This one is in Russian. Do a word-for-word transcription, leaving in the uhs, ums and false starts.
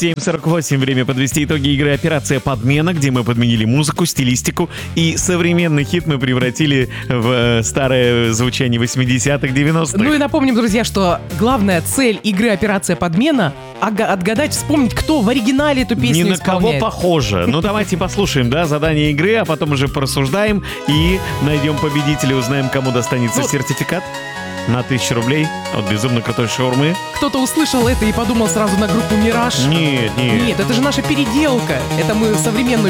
семь сорок восемь. Время подвести итоги игры «Операция Подмена», где мы подменили музыку, стилистику, и современный хит мы превратили в старое звучание восьмидесятых, девяностых. Ну и напомним, друзья, что главная цель игры «Операция Подмена» — отгадать, вспомнить, кто в оригинале эту песню Ни на исполняет. кого похоже. Ну давайте послушаем, да, задание игры, а потом уже порассуждаем и найдем победителя, узнаем, кому достанется Ну, сертификат на тысячу рублей от безумно крутой шаурмы. Кто-то услышал это и подумал сразу на группу «Мираж». Нет, нет. Нет, это же наша переделка. Это мы современную